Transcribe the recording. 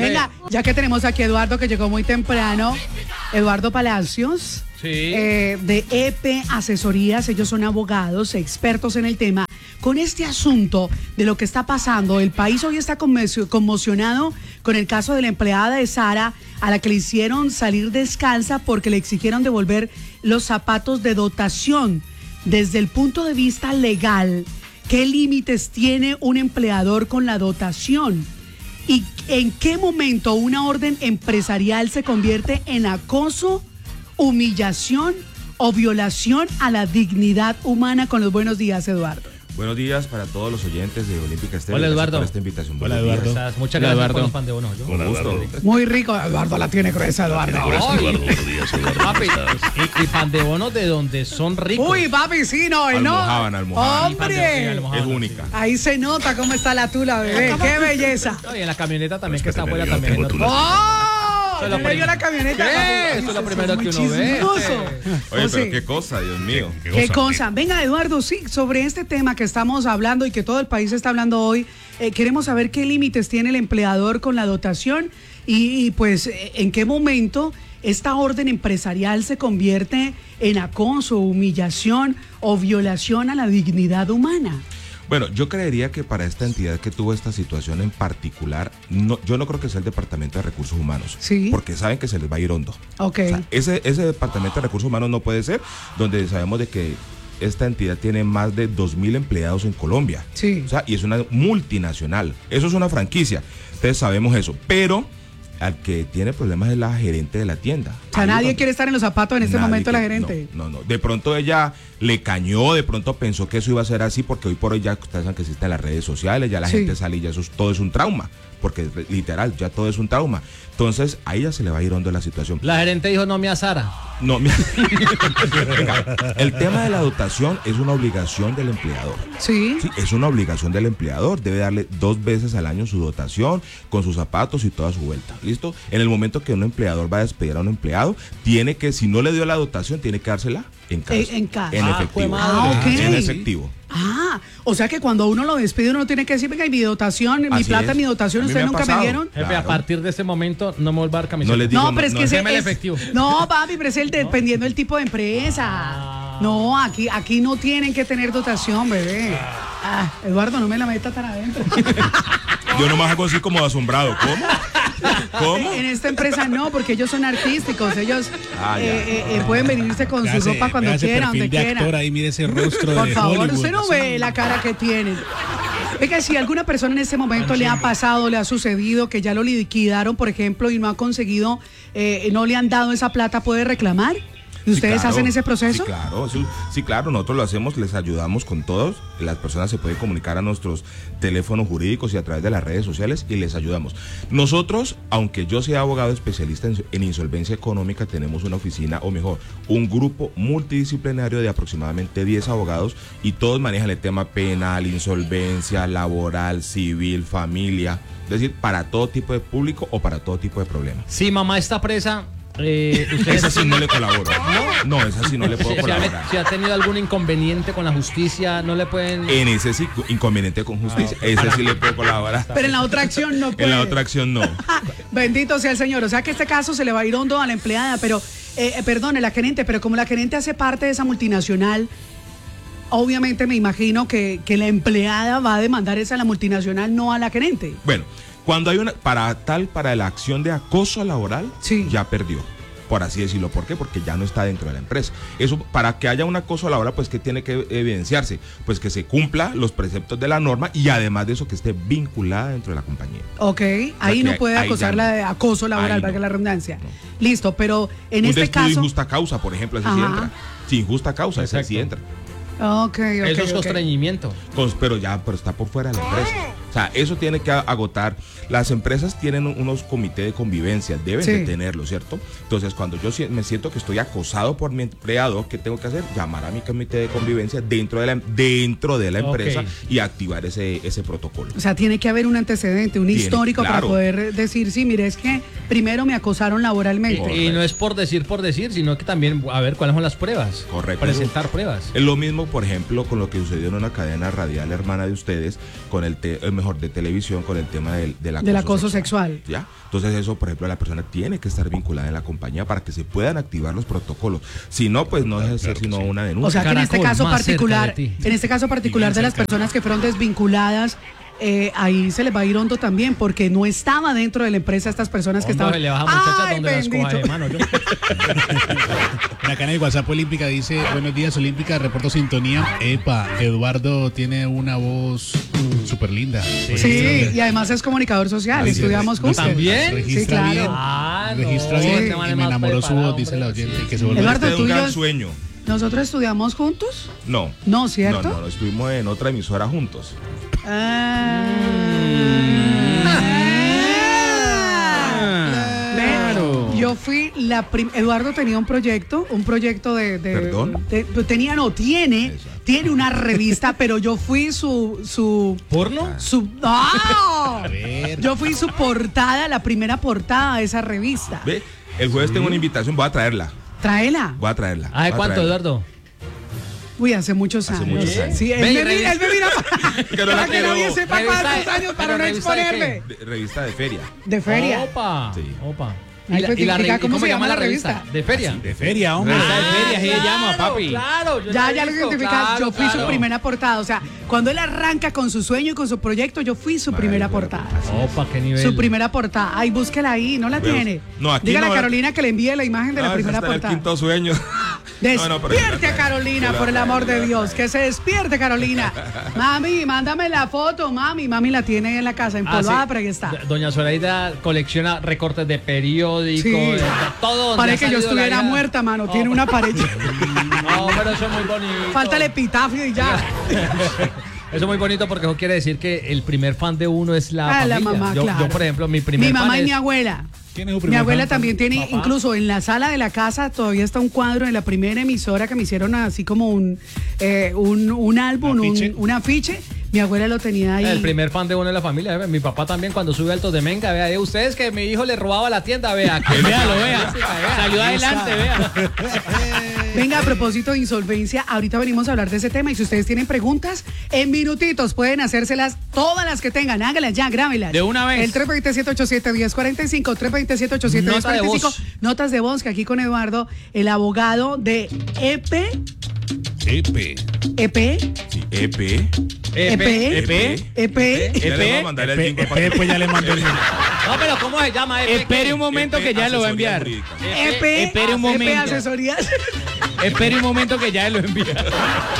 Venga, ya que tenemos aquí a Eduardo, que llegó muy temprano, Eduardo Palacios, de EP Asesorías, ellos son abogados, expertos en el tema. Con este asunto de lo que está pasando, el país hoy está conmocionado con el caso de la empleada de Sara, a la que le hicieron salir descalza porque le exigieron devolver los zapatos de dotación. Desde el punto de vista legal, ¿qué límites tiene un empleador con la dotación? ¿Y en qué momento una orden empresarial se convierte en acoso, humillación o violación a la dignidad humana? Con los buenos días, Eduardo. Buenos días para todos los oyentes de Olímpica Estéreo. Hola, Eduardo. Por esta invitación. Hola, Eduardo. Muchas gracias por los pan de bono. Con gusto. Muy rico. Eduardo la tiene gruesa, Eduardo. Buenos días, Eduardo. Papi, y pan de bono de donde son ricos. Uy, papi, sí, no. Almojábana. ¡Hombre! Es única. Ahí se nota cómo está la tula, bebé. ¡Qué belleza! Y en la camioneta también, que está afuera yo también. tengo tula. ¡Oh! Eso ¿Quién le dio la camioneta? ¿Qué? Eso es lo primero que uno ve. Oye, pero qué cosa, Dios mío. ¿Qué cosa? Venga, Eduardo, sí, sobre este tema que estamos hablando y que todo el país está hablando hoy, queremos saber qué límites tiene el empleador con la dotación y pues en qué momento esta orden empresarial se convierte en acoso, humillación o violación a la dignidad humana. Bueno, yo creería que para esta entidad que tuvo esta situación en particular, yo no creo que sea el Departamento de Recursos Humanos. Sí. Porque saben que se les va a ir hondo. Ok. O sea, ese Departamento de Recursos Humanos no puede ser donde sabemos de que esta entidad tiene más de 2.000 empleados en Colombia. Sí. O sea, y es una multinacional. Eso es una franquicia. Entonces sabemos eso. Pero al que tiene problemas es la gerente de la tienda. O sea, nadie quiere estar en los zapatos en este momento, la gerente. No. De pronto ella le cañó, de pronto pensó que eso iba a ser así, porque hoy por hoy ya ustedes saben que existen las redes sociales, ya la gente sale y ya todo es un trauma, porque literal, ya todo es un trauma. Entonces, a ella se le va a ir hondo la situación. La gerente dijo, no me asara. No, mira. Venga, el tema de la dotación es una obligación del empleador. Sí. Sí, es una obligación del empleador. Debe darle 2 veces al año su dotación, con sus zapatos y toda su vuelta. ¿Listo? En el momento que un empleador va a despedir a un empleado, tiene que, si no le dio la dotación, tiene que dársela en casa. En casa. En efectivo. Okay. En efectivo. O sea que cuando uno lo despide, uno tiene que decir, venga, y mi dotación, mi plata, mi dotación, ¿ustedes nunca me dieron? Jefe, a partir de ese momento no me vuelva a dar camiseta. No les digo, pero es que ese el efectivo. No, papi, pero es dependiendo del tipo de empresa. No, aquí no tienen que tener dotación, bebé. Eduardo, no me la meta tan adentro. Yo nomás hago así como asombrado. ¿Cómo? En esta empresa no, porque ellos son artísticos. Ellos pueden venirse con su ropa cuando quieran, donde quieran. Actor, ahí mire ese rostro Por de favor, Hollywood. usted no ve la cara que tienen. Venga, si alguna persona en este momento le ha pasado, le ha sucedido que ya lo liquidaron, por ejemplo, y no ha conseguido, no le han dado esa plata, ¿puede reclamar? ¿Y ustedes hacen ese proceso? Sí, claro, nosotros lo hacemos, les ayudamos con todos. Las personas se pueden comunicar a nuestros teléfonos jurídicos y a través de las redes sociales y les ayudamos. Nosotros, aunque yo sea abogado especialista en insolvencia económica, tenemos una oficina, o mejor, un grupo multidisciplinario de aproximadamente 10 abogados y todos manejan el tema penal, insolvencia, laboral, civil, familia, es decir, para todo tipo de público o para todo tipo de problemas. Si mamá está presa, esa sí no le colaboro. No, esa sí no le puedo colaborar. Si ha tenido algún inconveniente con la justicia, no le pueden... En ese sí, inconveniente con justicia, ese sí le puedo colaborar. Pero en la otra acción no puede. En la otra acción no. Bendito sea el Señor. O sea que este caso se le va a ir hondo a la empleada, pero, perdone, la gerente, pero como la gerente hace parte de esa multinacional, obviamente me imagino que la empleada va a demandar esa a la multinacional, no a la gerente. Bueno, cuando hay para la acción de acoso laboral, ya perdió, por así decirlo. ¿Por qué? Porque ya no está dentro de la empresa. Eso, para que haya un acoso laboral, pues que tiene que evidenciarse, pues que se cumpla los preceptos de la norma y además de eso que esté vinculada dentro de la compañía. Ok, ahí no puede acosarla de acoso laboral, valga la redundancia. Listo, pero en este caso... Un injusta causa, por ejemplo, ese sí entra. Sin justa causa, ese sí entra. Eso es constreñimiento. Pero está por fuera de la empresa. O sea, eso tiene que agotar. Las empresas tienen unos comités de convivencia, deben de tenerlo, ¿cierto? Entonces, cuando yo me siento que estoy acosado por mi empleado, ¿qué tengo que hacer? Llamar a mi comité de convivencia dentro de la empresa y activar ese protocolo. O sea, tiene que haber un antecedente, un histórico para poder decir, sí, mire, es que primero me acosaron laboralmente. Y no es por decir, sino que también, a ver, ¿cuáles son las pruebas? Correcto. Presentar pruebas. Es lo mismo, por ejemplo, con lo que sucedió en una cadena radial hermana de ustedes, con mejor de televisión con el tema del acoso sexual. ¿Ya? Entonces eso, por ejemplo, la persona tiene que estar vinculada en la compañía para que se puedan activar los protocolos. Si no, pues no deja de ser sino una denuncia. O sea que en este caso particular de las personas que fueron desvinculadas, ahí se les va a ir hondo también, porque no estaba dentro de la empresa estas personas que estaban. Le baja muchachas donde las coja de mano. Acá en el WhatsApp Olímpica dice: buenos días, Olímpica, reporto sintonía. Epa, Eduardo tiene una voz súper linda. Sí, y además es comunicador social, estudiamos juntos. ¿También? Sí, claro. Registra bien, y me enamoró su voz, dice la oyente. Que se Eduardo, es un gran sueño. ¿Nosotros estudiamos juntos? No. No, ¿cierto? No, estuvimos en otra emisora juntos. Claro. Yo fui Eduardo tenía un proyecto de ¿Perdón? Tiene una revista, pero yo fui su ¿porno? ¡No! Yo fui su portada, la primera portada de esa revista. ¿Ve? El jueves tengo una invitación, voy a traerla. Tráela. Voy a traerla. ¿De cuánto, Eduardo? Uy, hace muchos años. Sí, él me mira para que nadie sepa cuántos años para no exponerme. Revista de feria. De feria. Opa. Sí. Opa. ¿Cómo se llama la revista? ¿De feria? De feria, hombre. Revista de feria, así se llama, papi. Claro, ya lo identificas. Yo fui su primera portada. O sea, cuando él arranca con su sueño y con su proyecto, yo fui su primera portada. Opa, qué nivel. Su primera portada. Ay, búsquela ahí, no la tiene. No, aquí dígale no, a Carolina que le envíe la imagen de la primera está en portada. El quinto sueño. Despierte a Carolina, por el amor de Dios. Que se despierte, Carolina. Mami, mándame la foto, mami. Mami la tiene en la casa, empolvada, pero ahí está. Doña Zoraida colecciona recortes de periódicos, de todo. Parece que yo estuviera muerta, mano. Tiene una pared. No, pero eso es muy bonito. Falta el epitafio y ya. Eso es muy bonito porque eso quiere decir que el primer fan de uno es la familia. La mamá, yo, claro. Yo, por ejemplo, mi mamá y mi abuela. ¿Quién es su Mi abuela fan? también tiene, Papá. incluso en la sala de la casa todavía está un cuadro de la primera emisora que me hicieron así como un álbum, un afiche. Mi abuela lo tenía ahí. El primer fan de uno de la familia. Mi papá también cuando sube Altos de Menga, vea, ustedes que mi hijo le robaba la tienda, vea, que vea. Salió adelante, vea. Venga, a propósito de insolvencia, ahorita venimos a hablar de ese tema y si ustedes tienen preguntas, en minutitos pueden hacérselas todas las que tengan, háganlas ya, grábelas. De una vez. El 327-87-1045, 327-87-1045. Notas de voz que aquí con Eduardo, el abogado de EP. Sí, EP. Ya le voy a mandar el jingle para que- Pues ya le mandó el No, pero ¿cómo se llama? Espere un momento que ya lo va a Asesoría enviar. jurídica. EP, Espere un momento. asesorías. Espere un momento que ya lo envía.